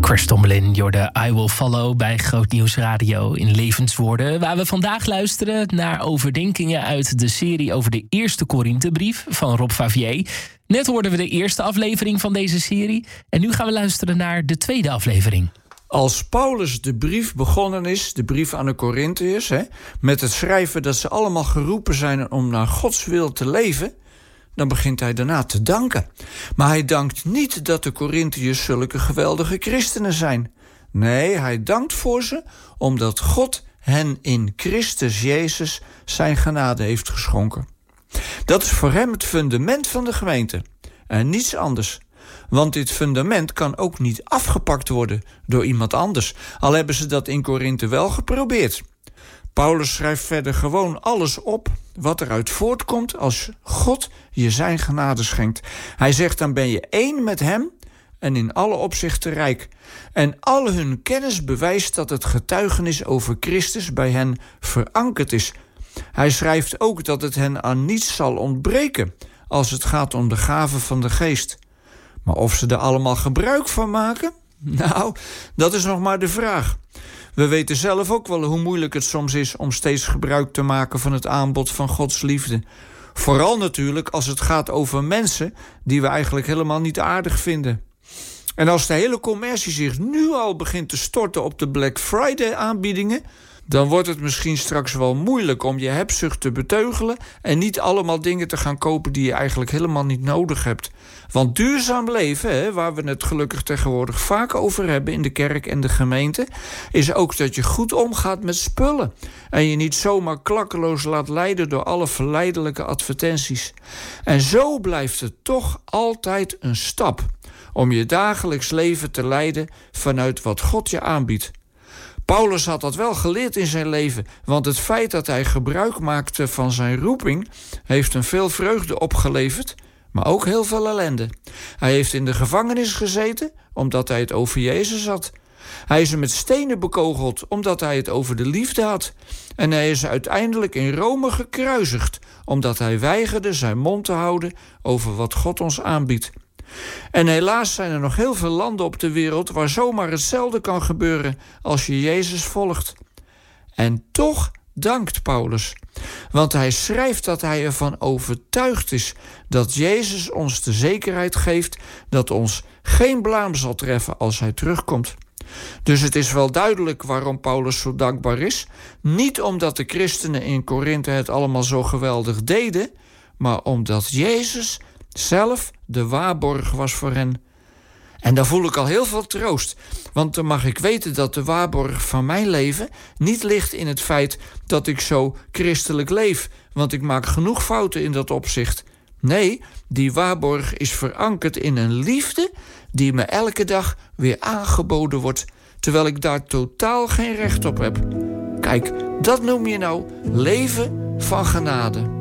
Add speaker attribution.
Speaker 1: Chris Tomlin, Jorde I Will Follow bij Groot Nieuws Radio in Levenswoorden. Waar we vandaag luisteren naar overdenkingen uit de serie over de eerste Korinthebrief van Rob Favier. Net hoorden we de eerste aflevering van deze serie en nu gaan we luisteren naar de tweede aflevering.
Speaker 2: Als Paulus de brief begonnen is, de brief aan de Korintiërs, met het schrijven dat ze allemaal geroepen zijn om naar Gods wil te leven, dan begint hij daarna te danken. Maar hij dankt niet dat de Korintiërs zulke geweldige christenen zijn. Nee, hij dankt voor ze omdat God hen in Christus Jezus zijn genade heeft geschonken. Dat is voor hem het fundament van de gemeente en niets anders. Want dit fundament kan ook niet afgepakt worden door iemand anders, al hebben ze dat in Korinthe wel geprobeerd. Paulus schrijft verder gewoon alles op wat eruit voortkomt als God je zijn genade schenkt. Hij zegt, dan ben je één met hem en in alle opzichten rijk. En al hun kennis bewijst dat het getuigenis over Christus bij hen verankerd is. Hij schrijft ook dat het hen aan niets zal ontbreken als het gaat om de gaven van de geest. Maar of ze er allemaal gebruik van maken? Nou, dat is nog maar de vraag. We weten zelf ook wel hoe moeilijk het soms is om steeds gebruik te maken van het aanbod van Gods liefde. Vooral natuurlijk als het gaat over mensen die we eigenlijk helemaal niet aardig vinden. En als de hele commercie zich nu al begint te storten op de Black Friday aanbiedingen, dan wordt het misschien straks wel moeilijk om je hebzucht te beteugelen en niet allemaal dingen te gaan kopen die je eigenlijk helemaal niet nodig hebt. Want duurzaam leven, waar we het gelukkig tegenwoordig vaak over hebben in de kerk en de gemeente, is ook dat je goed omgaat met spullen en je niet zomaar klakkeloos laat leiden door alle verleidelijke advertenties. En zo blijft het toch altijd een stap om je dagelijks leven te leiden vanuit wat God je aanbiedt. Paulus had dat wel geleerd in zijn leven, want het feit dat hij gebruik maakte van zijn roeping heeft hem veel vreugde opgeleverd, maar ook heel veel ellende. Hij heeft in de gevangenis gezeten omdat hij het over Jezus had. Hij is er met stenen bekogeld omdat hij het over de liefde had. En hij is uiteindelijk in Rome gekruisigd omdat hij weigerde zijn mond te houden over wat God ons aanbiedt. En helaas zijn er nog heel veel landen op de wereld waar zomaar hetzelfde kan gebeuren als je Jezus volgt. En toch dankt Paulus, want hij schrijft dat hij ervan overtuigd is dat Jezus ons de zekerheid geeft dat ons geen blaam zal treffen als hij terugkomt. Dus het is wel duidelijk waarom Paulus zo dankbaar is. Niet omdat de christenen in Korinthe het allemaal zo geweldig deden, maar omdat Jezus zelf de waarborg was voor hen. En daar voel ik al heel veel troost, want dan mag ik weten dat de waarborg van mijn leven niet ligt in het feit dat ik zo christelijk leef, want ik maak genoeg fouten in dat opzicht. Nee, die waarborg is verankerd in een liefde die me elke dag weer aangeboden wordt, terwijl ik daar totaal geen recht op heb. Kijk, dat noem je nou leven van genade.